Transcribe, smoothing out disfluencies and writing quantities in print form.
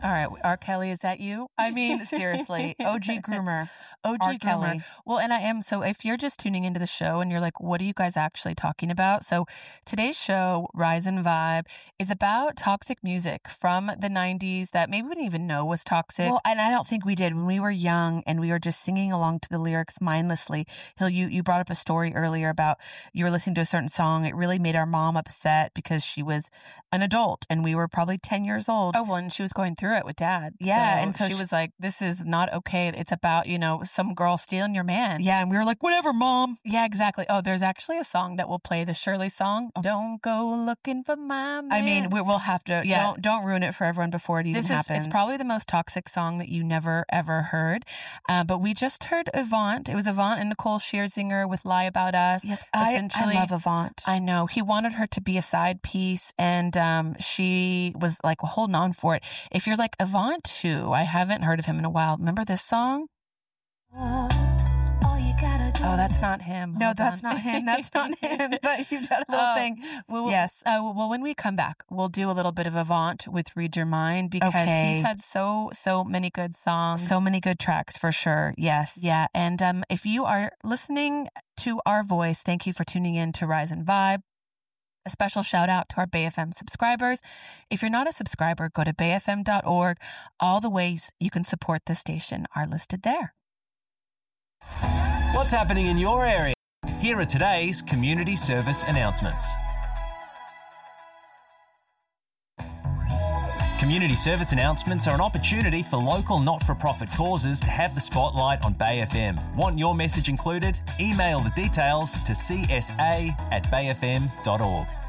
All right, R. Kelly, is that you? I mean, seriously, OG groomer. OG R. groomer. Kelly. Well, and I am. So if you're just tuning into the show and you're like, what are you guys actually talking about? So today's show, Rise and Vibe, is about toxic music from the 90s that maybe we didn't even know was toxic. Well, and I don't think we did. When we were young and we were just singing along to the lyrics mindlessly. Hill, you brought up a story earlier about you were listening to a certain song. It really made our mom upset because she was an adult and we were probably 10 years old. Oh, well, and she was going through it with dad. Yeah. So and so she was like, this is not okay. It's about, some girl stealing your man. Yeah. And we were like, whatever, Mom. Yeah, exactly. Oh, there's actually a song that will play, the Shirley song. Oh. Don't go looking for my man. I mean, we'll have to. Yeah. Don't ruin it for everyone before it even happens. It's probably the most toxic song that you never, ever heard. But we just heard Avant. It was Avant and Nicole Scherzinger with Lie About Us. Yes, I love Avant. I know. He wanted her to be a side piece, and she was like holding on for it. If you're like, Avant who? I haven't heard of him in a while. Remember this song? Oh, that's not him. No, that's not him. That's not him. But you've done a little thing. Yes. Well, when we come back, we'll do a little bit of Avant with Read Your Mind because he's had so many good songs. So many good tracks for sure. Yes. Yeah. And if you are listening to our voice, thank you for tuning in to Rise and Vibe. A special shout out to our BayFM subscribers. If you're not a subscriber, go to bayfm.org. All the ways you can support the station are listed there. What's happening in your area? Here are today's community service announcements. Community service announcements are an opportunity for local not-for-profit causes to have the spotlight on Bay FM. Want your message included? Email the details to csa@bayfm.org.